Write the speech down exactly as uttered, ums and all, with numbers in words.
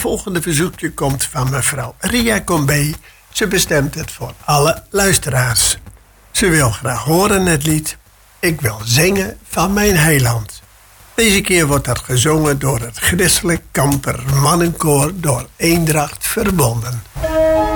volgende verzoekje komt van mevrouw Ria Combé. Ze bestemt het voor alle luisteraars. Ze wil graag horen het lied Ik wil zingen van mijn heiland. Deze keer wordt dat gezongen door het christelijk kamper mannenkoor door Eendracht Verbonden.